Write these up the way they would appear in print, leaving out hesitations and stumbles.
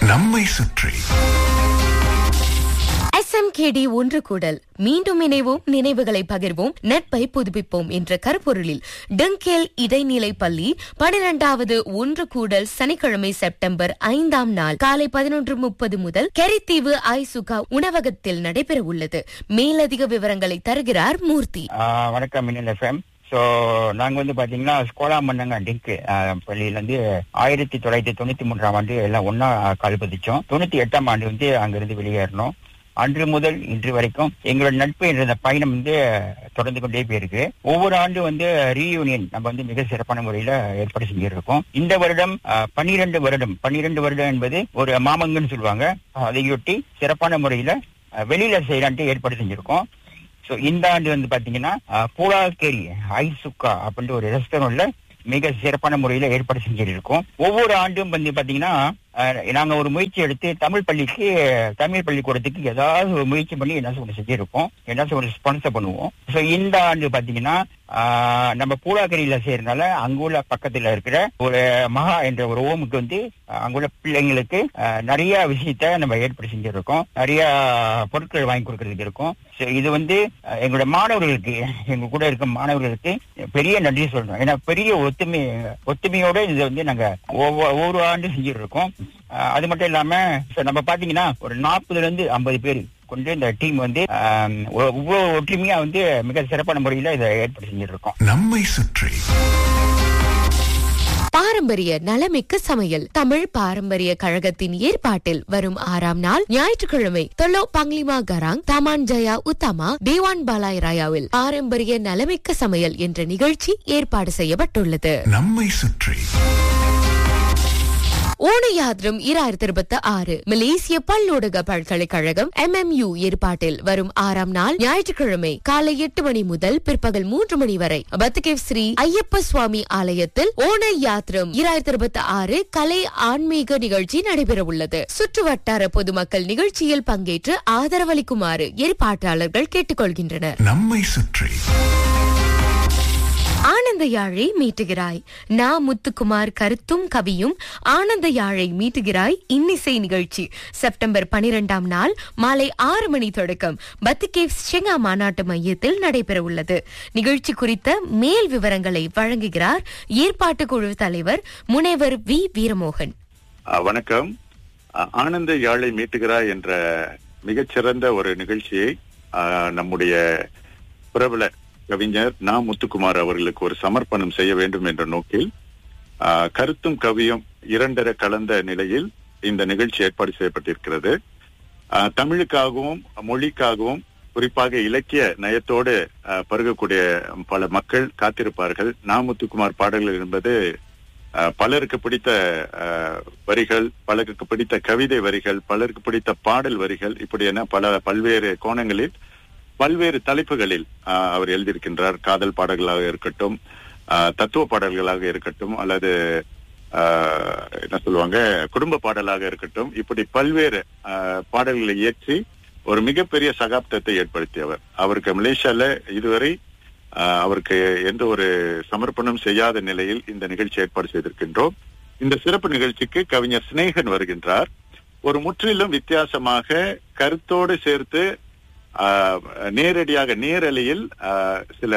நம்மை சுற்றி SMKD ஒன்று கூடல் மீண்டும் இணைவோம், நினைவுகளை பகிர்வோம், நட்பை புதுப்பிப்போம் என்ற கருப்பொருளில் டங்கேல் இடைநிலை பள்ளி 12வது ஒன்று கூடல் சனிக்கிழமை செப்டம்பர் 5ஆம் நாள் காலை 11:30 முதல் கெரித்தீவு ஐசுகா உணவகத்தில் நடைபெற உள்ளது. மேலதிக விவரங்களை தருகிறார் மூர்த்தி. வணக்கம் மின்னல் FM. நாங்க பாத்தீங்கன்னா ஸ்கோலா மன்னங்க டிங்க் பள்ளியில 1993ஆம் ஆண்டு எல்லாம் ஒன்னா கால் பதிச்சோம். 98ஆம் ஆண்டு அங்கிருந்து வெளியேறணும். அன்று முதல் இன்று வரைக்கும் எங்களோட நட்பு என்ற பயணம் தொடர்ந்து கொண்டே போயிருக்கு. ஒவ்வொரு ஆண்டு ரீயூனியன் நம்ம மிக சிறப்பான முறையில ஏற்பாடு செஞ்சிருக்கோம். இந்த வருடம் 12 வருடம் என்பது ஒரு மாமங்கன்னு சொல்லுவாங்க. அதையொட்டி சிறப்பான முறையில வெளியில செய்யலான்ட்டு ஏற்பாடு செஞ்சிருக்கோம். இந்த ஆண்டு பாத்தீங்கன்னா பூலாக்கேரி ஐசுக்கா அப்படின்ற ஒரு ரெஸ்டாரண்ட்ல மிக சிறப்பான முறையில ஏற்பாடு செஞ்சிருக்கோம். ஒவ்வொரு ஆண்டும் பாத்தீங்கன்னா நாங்க ஒரு முயற்சி எடுத்து தமிழ் பள்ளிக்கூடத்துக்கு ஏதாவது ஒரு முயற்சி பண்ணி என்ன செஞ்சிருக்கோம், என்ன ஸ்பான்சர் பண்ணுவோம். இந்த ஆண்டு பாத்தீங்கன்னா நம்ம பூலாக்கரியில செய்யறதுனால அங்குள்ள பக்கத்துல இருக்கிற ஒரு மகா என்ற ஒரு ஓமுக்கு அங்குள்ள பிள்ளைங்களுக்கு நிறைய விஷயத்த நம்ம ஏற்பாடு செஞ்சிருக்கோம். நிறைய பொருட்கள் வாங்கி கொடுக்கறதுக்கு இருக்கும். இது எங்களோட மாணவர்களுக்கு, எங்க கூட இருக்க மாணவர்களுக்கு பெரிய நன்றி சொல்லணும். ஏன்னா பெரிய ஒத்துமையோட இது நாங்க ஒவ்வொரு ஆண்டு செஞ்சுட்டு இருக்கோம். அது மட்டும் இல்லாம நம்ம பாத்தீங்கன்னா ஒரு 40-50 பேர் கொண்டு இந்த டீம் இவ்வளவு ஒற்றுமையா மிக சிறப்பான முறையில இதை ஏற்பாடு செஞ்சுட்டு இருக்கோம். நம்மை சுற்றி பாரம்பரிய நலமிக்க சமையல் தமிழ் பாரம்பரிய கழகத்தின் ஏற்பாட்டில் வரும் 6ஆம் நாள் ஞாயிற்றுக்கிழமை தொல்லோ பங்லிமா கராங் தமான் ஜயா உத்தமா தேவான் பாலாய் ராயாவில் பாரம்பரிய நலமிக்க சமையல் என்ற நிகழ்ச்சி ஏற்பாடு செய்யப்பட்டுள்ளது. நம்மை சுற்றி ஓணயாத்திரம் 2026 மலேசிய பல்லூடக பல்கலைக்கழகம் MMU ஏற்பாட்டில் வரும் 6ஆம் நாள் ஞாயிற்றுக்கிழமை காலை 8 மணி முதல் பிற்பகல் 3 மணி வரை பத்துகேவ் ஸ்ரீ ஐயப்ப சுவாமி ஆலயத்தில் ஓணயாத்திரம் 2026 கலை ஆன்மீக நிகழ்ச்சி நடைபெற உள்ளது. சுற்றுவட்டார பொதுமக்கள் நிகழ்ச்சியில் பங்கேற்று ஆதரவளிக்குமாறு ஏற்பாட்டாளர்கள் கேட்டுக்கொள்கின்றனர். நம்மை சுற்றி ஆனந்த யாழை மீட்டுகிறாய் நா. முத்துக்குமார் கருத்தும் கவியும் ஆனந்த யாழை மீட்டுகிறாய் இன்னிசை நிகழ்ச்சி செப்டம்பர் 12ஆம் நாள் மாலை 6 மணி தொடக்கம் பத்துகேவ் ஷெங்கா மாநாட்டு மையத்தில் நடைபெற உள்ளது. நிகழ்ச்சி குறித்த மேல் விவரங்களை வழங்குகிறார் ஏற்பாட்டு குழு தலைவர் முனைவர் வி. வீரமோகன். வணக்கம். ஆனந்த யாழை மீட்டுகிறாய் என்ற மிகச்சிறந்த ஒரு நிகழ்ச்சியை நம்முடைய பிரபல கவிஞர் நா. முத்துக்குமார் அவர்களுக்கு ஒரு சமர்ப்பணம் செய்ய வேண்டும் என்ற நோக்கில் கருத்தும் கவியும் இரண்டர கலந்த நிலையில் இந்த நிகழ்ச்சி ஏற்பாடு செய்யப்பட்டிருக்கிறது. தமிழுக்காகவும் மொழிக்காகவும் குறிப்பாக இலக்கிய நயத்தோடு பருகக்கூடிய பல மக்கள் காத்திருப்பார்கள். நா. முத்துக்குமார் பாடல்கள் என்பது பலருக்கு பிடித்த வரிகள், பலருக்கு பிடித்த கவிதை வரிகள், பலருக்கு பிடித்த பாடல் வரிகள், இப்படி என பல்வேறு கோணங்களில் பல்வேறு தலைப்புகளில் அவர் எழுதியிருக்கின்றார். காதல் பாடல்களாக இருக்கட்டும், தத்துவ பாடல்களாக இருக்கட்டும், அல்லது என்ன சொல்லுவாங்க குடும்ப பாடலாக இருக்கட்டும், இப்படி பல்வேறு பாடல்களை இயற்றி ஒரு மிகப்பெரிய சகாப்தத்தை ஏற்படுத்தியவர். அவருக்கு மலேசியால இதுவரை அவருக்கு எந்த ஒரு சமர்ப்பணம் செய்யாத நிலையில் இந்த நிகழ்ச்சி ஏற்பாடு செய்திருக்கின்றோம். இந்த சிறப்பு நிகழ்ச்சிக்கு கவிஞர் சினேகன் வருகின்றார். ஒரு முற்றிலும் வித்தியாசமாக கருத்தோடு சேர்த்து நேரடியாக நேரலையில் சில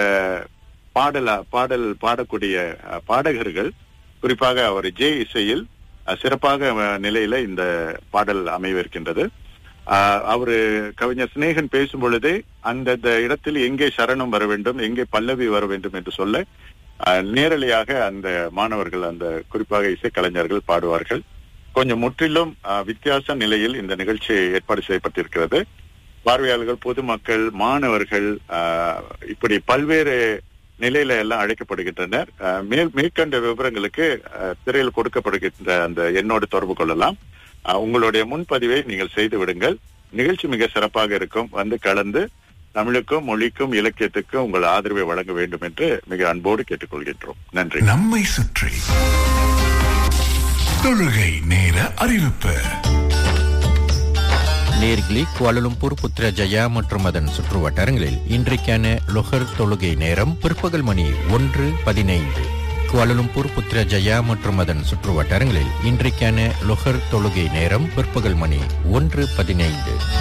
பாடல் பாடக்கூடிய பாடகர்கள், குறிப்பாக அவர் ஜே இசையில் சிறப்பாக நிலையில இந்த பாடல் அமைவிருக்கின்றது. அவரு கவிஞர் சினேகன் பேசும் பொழுதே அந்தந்த இடத்தில் எங்கே சரணம் வர வேண்டும், எங்கே பல்லவி வர வேண்டும் என்று சொல்ல நேரலையாக அந்த மாணவர்கள், அந்த குறிப்பாக இசைக்கலைஞர்கள் பாடுவார்கள். கொஞ்சம் முற்றிலும் வித்தியாச நிலையில் இந்த நிகழ்ச்சி ஏற்பாடு செய்யப்பட்டிருக்கிறது. பார்வையாளர்கள், பொதுமக்கள், மாணவர்கள் இப்படி பல்வேறு நிலையில எல்லாம் அழைக்கப்படுகின்றனர். மேற்கண்ட விவரங்களுக்கு திரையில் கொடுக்கப்படுகின்ற அந்த எண்ணோடு தொடர்பு கொள்ளலாம். உங்களுடைய முன்பதிவை நீங்கள் செய்து விடுங்கள். நிகழ்ச்சி மிக சிறப்பாக இருக்கும். கலந்து தமிழுக்கும் மொழிக்கும் இலக்கியத்துக்கும் உங்கள் ஆதரவை வழங்க வேண்டும் என்று மிக அன்போடு கேட்டுக்கொள்கின்றோம். நன்றி. நம்மை சுற்றி தொழுகை நேர அறிவிப்பு. நேர்களே, குவாலலும்பூர், புத்ரஜயா மற்றும் அதன் சுற்று வட்டாரங்களில் இன்றைக்கான லொஹர் தொழுகை நேரம் பிற்பகல் மணி 1:15. குவாலலும்பூர், புத்ரஜயா மற்றும் அதன் சுற்று வட்டாரங்களில் இன்றைக்கான லொஹர் தொழுகை நேரம் பிற்பகல் மணி 1:15.